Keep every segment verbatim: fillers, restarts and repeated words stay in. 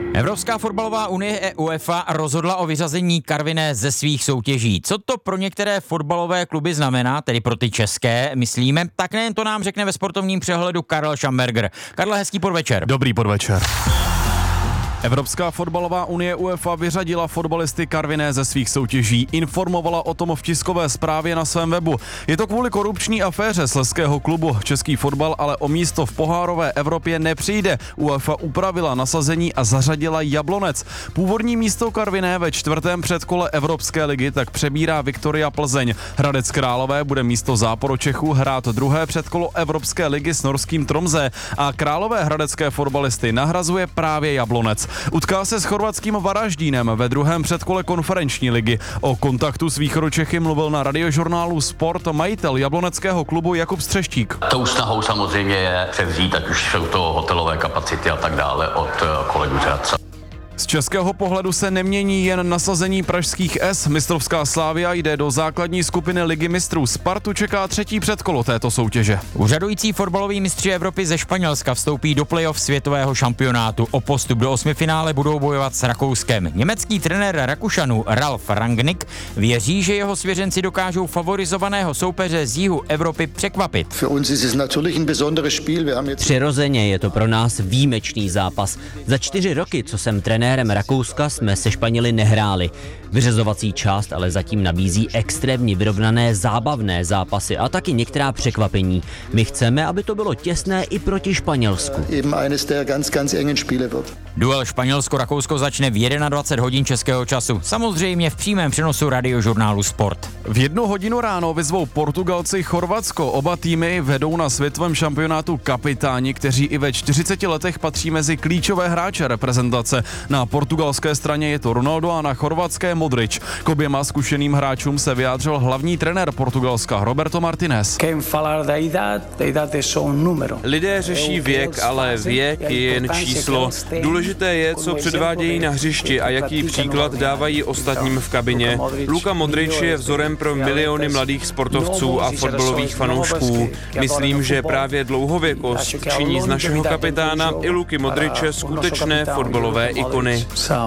Evropská fotbalová unie UEFA rozhodla o vyřazení Karviné ze svých soutěží. Co to pro některé fotbalové kluby znamená, tedy pro ty české, myslíme, tak nejen to nám řekne ve sportovním přehledu Karel Schamberger. Karle, hezký podvečer. Dobrý podvečer. Evropská fotbalová unie UEFA vyřadila fotbalisty Karviné ze svých soutěží. Informovala o tom v tiskové zprávě na svém webu. Je to kvůli korupční aféře slezského klubu. Český fotbal ale o místo v pohárové Evropě nepřijde. UEFA upravila nasazení a zařadila Jablonec. Původní místo Karviné ve čtvrtém předkole Evropské ligy tak přebírá Viktoria Plzeň. Hradec Králové bude místo Záporočechů hrát druhé předkolo Evropské ligy s norským Tromsø a Králové hradecké fotbalisty nahrazuje právě Jablonec. Utká se s chorvatským Varaždínem ve druhém předkole konferenční ligy. O kontaktu s Východočechy mluvil na radiožurnálu Sport majitel jabloneckého klubu Jakub Střeštík. Tou snahou samozřejmě je převzít, ať už jsou to hotelové kapacity a tak dále od kolegů z Hradce. Z českého pohledu se nemění jen nasazení pražských S. Mistrovská Slavia jde do základní skupiny Ligy mistrů. Spartu čeká třetí předkolo této soutěže. Úřadující fotbaloví mistři Evropy ze Španělska vstoupí do playoff světového šampionátu. O postup do osmifinále budou bojovat s Rakouskem. Německý trenér Rakušanů Ralf Rangnick věří, že jeho svěřenci dokážou favorizovaného soupeře z jihu Evropy překvapit. Přirozeně je to pro nás výjimečný zápas. Za čtyři roky, co jsem trenér Rakouska, jsme se Španěli nehráli. Vyřazovací část ale zatím nabízí extrémně vyrovnané zábavné zápasy a taky některá překvapení. My chceme, aby to bylo těsné i proti Španělsku. Duel Španělsko-Rakousko začne v dvacet jedna hodin českého času. Samozřejmě v přímém přenosu radiožurnálu Sport. V jednu hodinu ráno vyzvou Portugalci Chorvatsko. Oba týmy vedou na světovém šampionátu kapitáni, kteří i ve čtyřiceti letech patří mezi klíčové hráče reprezentace. Na portugalské straně je to Ronaldo a na chorvatské Modrič. K oběma zkušeným hráčům se vyjádřil hlavní trenér Portugalska Roberto Martinez. Lidé řeší věk, ale věk je jen číslo. Důležité je, co předvádějí na hřišti a jaký příklad dávají ostatním v kabině. Luka Modrič je vzorem pro miliony mladých sportovců a fotbalových fanoušků. Myslím, že právě dlouhověkost činí z našeho kapitána i Luky Modriče skutečné fotbalové ikony.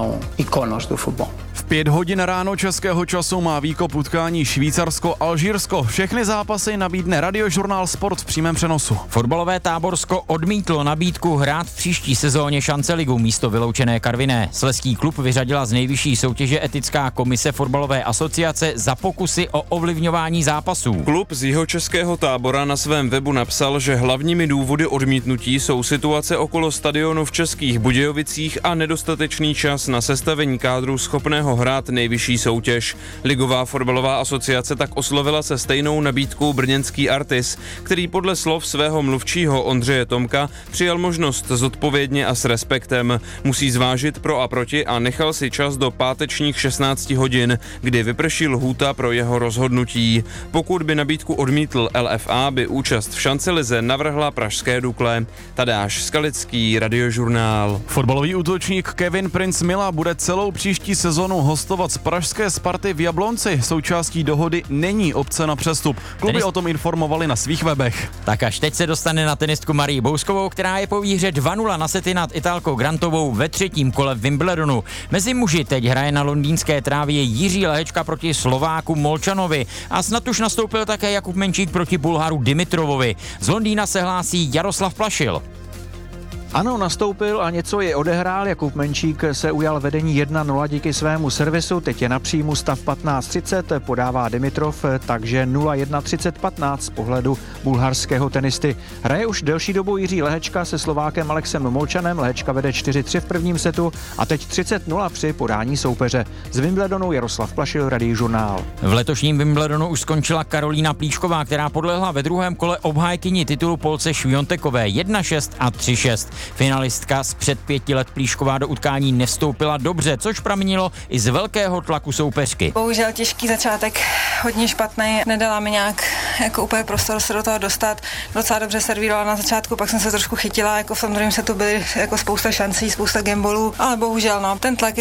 V pět hodin ráno českého času má výkop utkání Švýcarsko-Alžírsko. Všechny zápasy nabídne radiožurnál Sport v přímém přenosu. Fotbalové Táborsko odmítlo nabídku hrát v příští sezóně Šance ligu místo vyloučené Karviné. Slezský klub vyřadila z nejvyšší soutěže etická komise fotbalové asociace za pokusy o ovlivňování zápasů. Klub z jihočeského Tábora na svém webu napsal, že hlavními důvody odmítnutí jsou situace okolo stadionu v Českých Budějovicích a nedostatečný čas na sestavení kádru schopného hrát nejvyšší soutěž. Ligová fotbalová asociace tak oslovila se stejnou nabídkou brněnský Artis, který podle slov svého mluvčího Ondřeje Tomka přijal možnost zodpovědně a s respektem. Musí zvážit pro a proti a nechal si čas do pátečních šestnácti hodin, kdy vyprší lhůta pro jeho rozhodnutí. Pokud by nabídku odmítl L F A, by účast v šancelize navrhla pražské Dukle. Tadáš Skalický, radiožurnál. Fotbalový útočník Kevin Prince Mila bude celou příští sezonu hostovat z pražské Sparty v Jablonci. Součástí dohody není opce na přestup. Kluby Tenis... o tom informovali na svých webech. Tak až teď se dostane na tenistku Marii Bouskovou, která je po výhře dva nula na sety nad Italkou Grantovou ve třetím kole Wimbledonu. Mezi muži teď hraje na londýnské trávě Jiří Lehečka proti Slováku Molčanovi a snad už nastoupil také Jakub Menčík proti Bulharu Dimitrovovi. Z Londýna se hlásí Jaroslav Plašil. Ano, nastoupil a něco je odehrál. Jakub Menčík se ujal vedení jedna nula díky svému servisu. Teď je na příjmu stav patnáct třicet, podává Dimitrov, takže nula jedna třicet patnáct z pohledu bulharského tenisty. Hraje už delší dobu Jiří Lehečka se Slovákem Alexem Molčanem. Lehečka vede čtyři tři v prvním setu a teď třicet nula při podání soupeře. Z Wimbledonu Jaroslav Plašil, radiožurnál. V letošním Wimbledonu už skončila Karolína Plíšková, která podlehla ve druhém kole obhájkyni titulu Polce Šviontekové jedna šest a tři šest. Finalistka z před pěti let Plíšková do utkání nevstoupila dobře, což pramenilo i z velkého tlaku soupeřky. Bohužel těžký začátek, hodně špatný, nedala mi nějak jako úplně prostor se do toho dostat. Docela dobře servírovala na začátku, pak jsem se trošku chytila, jako v tom druhém setu byly jako spousta šancí, spousta gambolů, ale bohužel no, ten tlak